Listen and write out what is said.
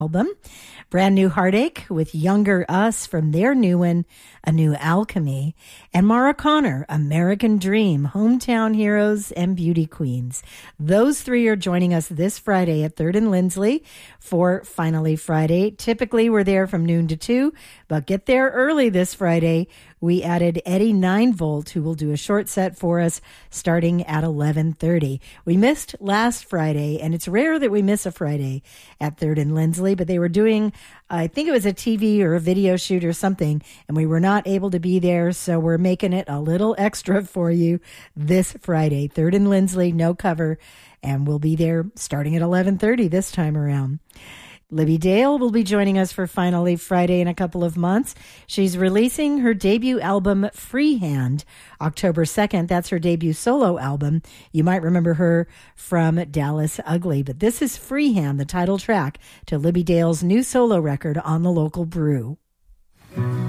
album. Brand New Heartache with Younger Us from their new one, A New Alchemy. And Mara Connor, American Dream, Hometown Heroes and Beauty Queens. Those three are joining us this Friday at 3rd and Lindsley for Finally Friday. Typically, we're there from noon to 2, but get there early this Friday. We added Eddie 9-Volt, who will do a short set for us starting at 11:30. We missed last Friday, and it's rare that we miss a Friday at 3rd and Lindsley, but they were doing, I think it was a TV or a video shoot or something, and we were not able to be there, so we're making it a little extra for you this Friday. 3rd and Lindsley, no cover, and we'll be there starting at 11:30 this time around. Libby Dale will be joining us for Finally Friday in a couple of months. She's releasing her debut album, Freehand, October 2nd. That's her debut solo album. You might remember her from Dallas Ugly, but this is Freehand, the title track to Libby Dale's new solo record, On the Local Brew.